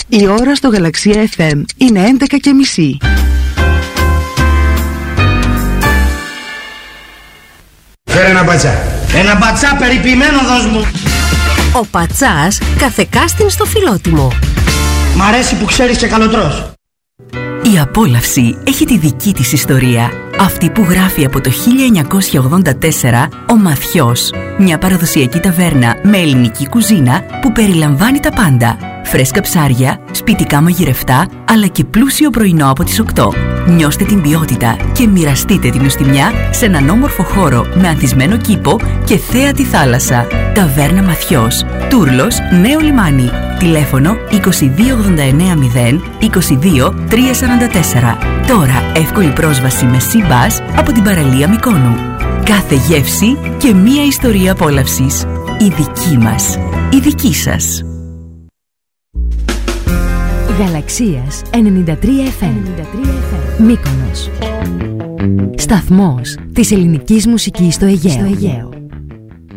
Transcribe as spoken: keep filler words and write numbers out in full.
Η ώρα στο Γαλαξία εφ εμ είναι έντεκα και μισή. Φέρε ένα μπατσά. Ένα μπατσά περιποιημένο δώσ' μου. Ο πατσάς καθεκάστην στο φιλότιμο. Μ' αρέσει που ξέρεις και καλοτρός. Η απόλαυση έχει τη δική της ιστορία. Αυτή που γράφει από το χίλια εννιακόσια ογδόντα τέσσερα ο Μαθιός. Μια παραδοσιακή ταβέρνα με ελληνική κουζίνα που περιλαμβάνει τα πάντα. Φρέσκα ψάρια, σπιτικά μαγειρευτά, αλλά και πλούσιο πρωινό από τις οκτώ. Νιώστε την ποιότητα και μοιραστείτε την νοστιμιά σε έναν όμορφο χώρο με ανθισμένο κήπο και θέα τη θάλασσα. Ταβέρνα Μαθιός, Τούρλος, Νέο Λιμάνι. Τηλέφωνο είκοσι δύο ογδόντα εννέα μηδέν είκοσι δύο τριακόσια σαράντα τέσσερα. Τώρα εύκολη πρόσβαση με Sea-Bus από την παραλία Μυκόνου. Κάθε γεύση και μία ιστορία απόλαυσης. Η δική μας, η δική σας. Γαλαξίας ενενήντα τρία εφ εμ. Μύκονος. Σταθμός της ελληνικής μουσικής στο Αιγαίο.